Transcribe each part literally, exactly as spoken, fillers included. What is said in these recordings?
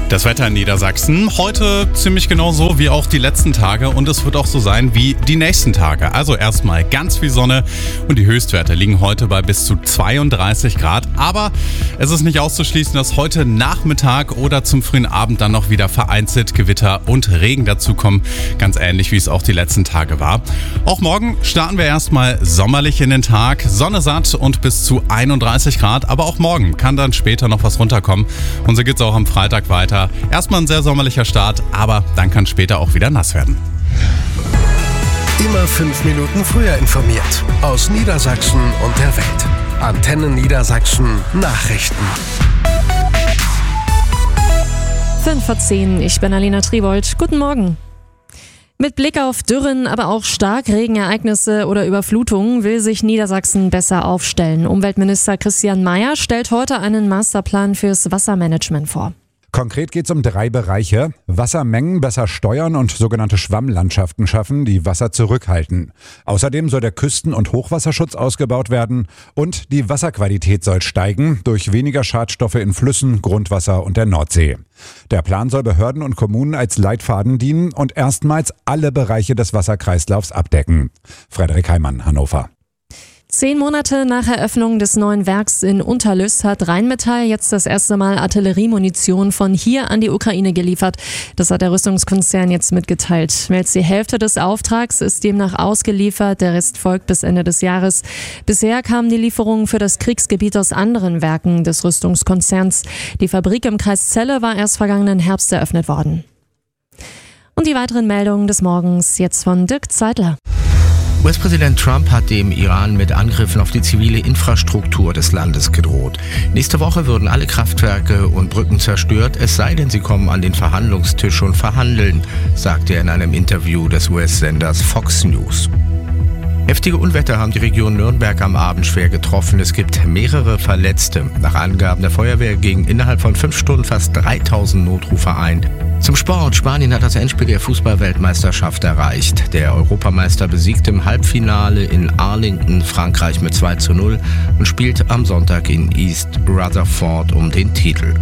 Das Wetter in Niedersachsen heute ziemlich genau so wie auch die letzten Tage und es wird auch so sein wie die nächsten Tage. Also erstmal ganz viel Sonne und die Höchstwerte liegen heute bei bis zu zweiunddreißig Grad. Aber es ist nicht auszuschließen, dass heute Nachmittag oder zum frühen Abend dann noch wieder vereinzelt Gewitter und Regen dazukommen. Ganz ähnlich wie es auch die letzten Tage war. Auch morgen starten wir erstmal sommerlich in den Tag. Sonne satt und bis zu einunddreißig Grad. Aber auch morgen kann dann später noch was runterkommen. Und so geht es auch am Freitag weiter. Erstmal ein sehr sommerlicher Start, aber dann kann später auch wieder nass werden. Immer fünf Minuten früher informiert. Aus Niedersachsen und der Welt. Antenne Niedersachsen Nachrichten. fünf vor zehn, ich bin Alena Triwold. Guten Morgen. Mit Blick auf Dürren, aber auch Starkregenereignisse oder Überflutungen will sich Niedersachsen besser aufstellen. Umweltminister Christian Mayer stellt heute einen Masterplan fürs Wassermanagement vor. Konkret geht es um drei Bereiche. Wassermengen besser steuern und sogenannte Schwammlandschaften schaffen, die Wasser zurückhalten. Außerdem soll der Küsten- und Hochwasserschutz ausgebaut werden und die Wasserqualität soll steigen durch weniger Schadstoffe in Flüssen, Grundwasser und der Nordsee. Der Plan soll Behörden und Kommunen als Leitfaden dienen und erstmals alle Bereiche des Wasserkreislaufs abdecken. Frederik Heimann, Hannover. Zehn Monate nach Eröffnung des neuen Werks in Unterlüß hat Rheinmetall jetzt das erste Mal Artilleriemunition von hier an die Ukraine geliefert. Das hat der Rüstungskonzern jetzt mitgeteilt. Mehr als die Hälfte des Auftrags ist demnach ausgeliefert, der Rest folgt bis Ende des Jahres. Bisher kamen die Lieferungen für das Kriegsgebiet aus anderen Werken des Rüstungskonzerns. Die Fabrik im Kreis Celle war erst vergangenen Herbst eröffnet worden. Und die weiteren Meldungen des Morgens jetzt von Dirk Zeitler. U S-Präsident Trump hat dem Iran mit Angriffen auf die zivile Infrastruktur des Landes gedroht. Nächste Woche würden alle Kraftwerke und Brücken zerstört, es sei denn, sie kommen an den Verhandlungstisch und verhandeln, sagte er in einem Interview des U S-Senders Fox News. Heftige Unwetter haben die Region Nürnberg am Abend schwer getroffen. Es gibt mehrere Verletzte. Nach Angaben der Feuerwehr gingen innerhalb von fünf Stunden fast dreitausend Notrufe ein. Zum Sport. Spanien hat das Endspiel der Fußball-Weltmeisterschaft erreicht. Der Europameister besiegt im Halbfinale in Arlington Frankreich mit zwei zu null und spielt am Sonntag in East Rutherford um den Titel.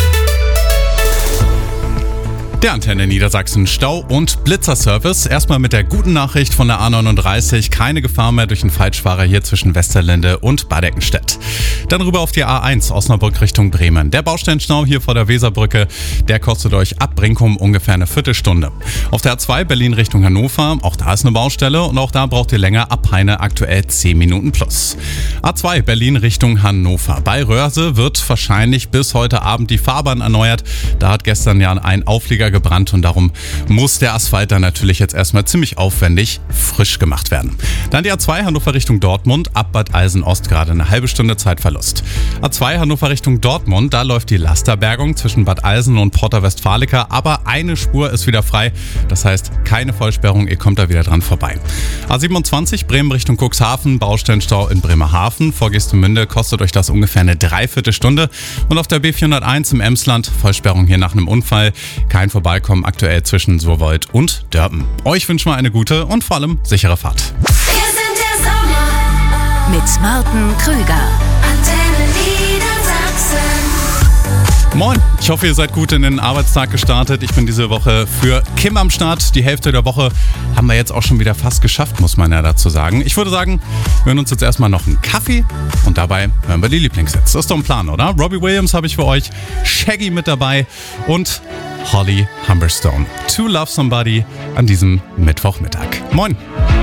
Der Antenne Niedersachsen Stau- und Blitzerservice. Erstmal mit der guten Nachricht von der A neununddreißig. Keine Gefahr mehr durch den Falschfahrer hier zwischen Westerlinde und Bad Eckenstedt. Dann rüber auf die A eins Osnabrück Richtung Bremen. Der Baustellenstau hier vor der Weserbrücke, der kostet euch ab Brinkum ungefähr eine Viertelstunde. Auf der A zwei Berlin Richtung Hannover, auch da ist eine Baustelle und auch da braucht ihr länger, ab Heine aktuell zehn Minuten plus. A zwei Berlin Richtung Hannover. Bei Röhrse wird wahrscheinlich bis heute Abend die Fahrbahn erneuert. Da hat gestern ja ein Auflieger gebrannt und darum muss der Asphalt dann natürlich jetzt erstmal ziemlich aufwendig frisch gemacht werden. Dann die A zwei Hannover Richtung Dortmund, ab Bad Eilsen-Ost gerade eine halbe Stunde Zeitverlust. A zwei Hannover Richtung Dortmund, da läuft die Lasterbergung zwischen Bad Eilsen und Porta Westfalica, aber eine Spur ist wieder frei, das heißt keine Vollsperrung, ihr kommt da wieder dran vorbei. A siebenundzwanzig Bremen Richtung Cuxhaven, Baustellenstau in Bremerhaven, vor Geestemünde kostet euch das ungefähr eine Dreiviertelstunde und auf der B vierhunderteins im Emsland, Vollsperrung hier nach einem Unfall, kein Vorbeikommen aktuell zwischen Surwold und Dörpen. Euch wünschen wir eine gute und vor allem sichere Fahrt. Wir sind der Sommer mit Martin Krüger. Antenne Niedersachsen. Moin, ich hoffe, ihr seid gut in den Arbeitstag gestartet. Ich bin diese Woche für Kim am Start. Die Hälfte der Woche haben wir jetzt auch schon wieder fast geschafft, muss man ja dazu sagen. Ich würde sagen, wir hören uns jetzt erstmal noch einen Kaffee und dabei hören wir die Lieblingshits. Das ist doch ein Plan, oder? Robbie Williams habe ich für euch, Shaggy mit dabei und Holly Humberstone. To Love Somebody an diesem Mittwochmittag. Moin!